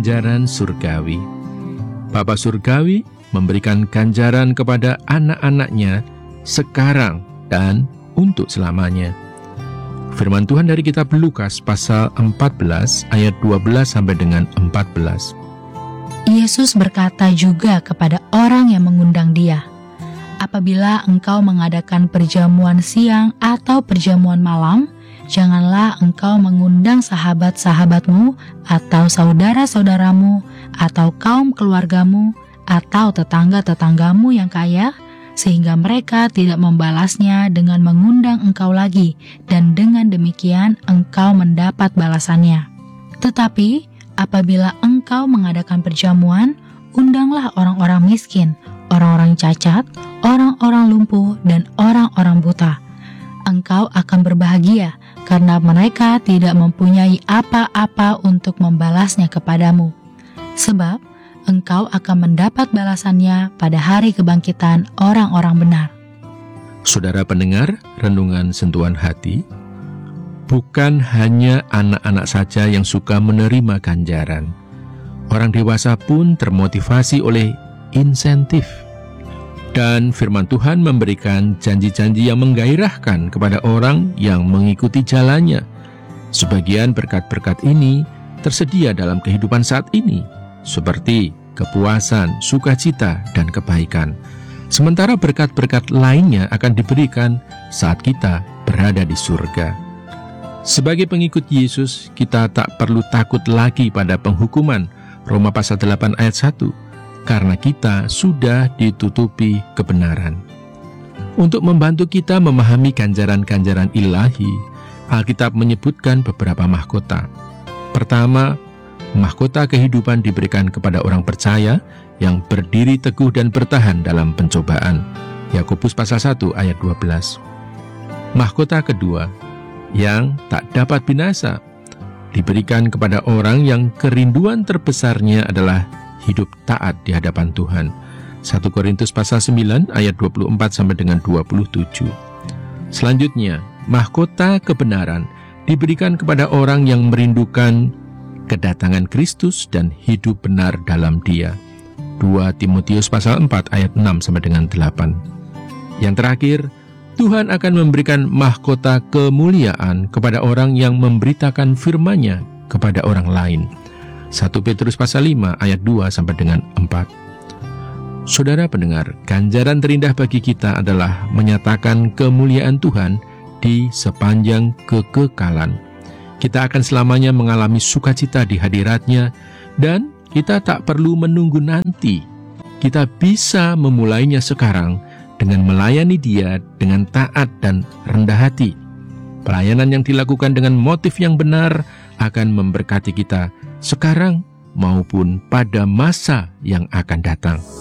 ganjaran surgawi. Bapa surgawi memberikan ganjaran kepada anak-anaknya sekarang dan untuk selamanya. Firman Tuhan dari kitab Lukas pasal 14 ayat 12 sampai dengan 14. Yesus berkata juga kepada orang yang mengundang Dia, "Apabila engkau mengadakan perjamuan siang atau perjamuan malam, janganlah engkau mengundang sahabat-sahabatmu atau saudara-saudaramu atau kaum keluargamu atau tetangga-tetanggamu yang kaya, sehingga mereka tidak membalasnya dengan mengundang engkau lagi, dan dengan demikian engkau mendapat balasannya. Tetapi apabila engkau mengadakan perjamuan, undanglah orang-orang miskin, orang-orang cacat, orang-orang lumpuh, dan orang-orang buta. Engkau akan berbahagia, karena mereka tidak mempunyai apa-apa untuk membalasnya kepadamu. Sebab engkau akan mendapat balasannya pada hari kebangkitan orang-orang benar." Saudara pendengar, renungan sentuhan hati, bukan hanya anak-anak saja yang suka menerima ganjaran. Orang dewasa pun termotivasi oleh insentif. Dan firman Tuhan memberikan janji-janji yang menggairahkan kepada orang yang mengikuti jalannya. Sebagian berkat-berkat ini tersedia dalam kehidupan saat ini, seperti kepuasan, sukacita, dan kebaikan. Sementara berkat-berkat lainnya akan diberikan saat kita berada di surga. Sebagai pengikut Yesus, kita tak perlu takut lagi pada penghukuman, Roma pasal 8 ayat 1, karena kita sudah ditutupi kebenaran. Untuk membantu kita memahami ganjaran-ganjaran ilahi, Alkitab menyebutkan beberapa mahkota. Pertama, mahkota kehidupan diberikan kepada orang percaya yang berdiri teguh dan bertahan dalam pencobaan. Yakobus pasal 1 ayat 12. Mahkota kedua, yang tak dapat binasa, diberikan kepada orang yang kerinduan terbesarnya adalah hidup taat di hadapan Tuhan. 1 Korintus pasal 9 ayat 24 sampai dengan 27. Selanjutnya, mahkota kebenaran diberikan kepada orang yang merindukan kedatangan Kristus dan hidup benar dalam Dia. 2 Timotius pasal 4 ayat 6 sampai dengan 8. Yang terakhir, Tuhan akan memberikan mahkota kemuliaan kepada orang yang memberitakan firman-Nya kepada orang lain. 1 Petrus pasal 5 ayat 2 sampai dengan 4. Saudara pendengar, ganjaran terindah bagi kita adalah menyatakan kemuliaan Tuhan di sepanjang kekekalan. Kita akan selamanya mengalami sukacita di hadirat-Nya, dan kita tak perlu menunggu nanti. Kita bisa memulainya sekarang dengan melayani Dia dengan taat dan rendah hati. Pelayanan yang dilakukan dengan motif yang benar akan memberkati kita sekarang maupun pada masa yang akan datang.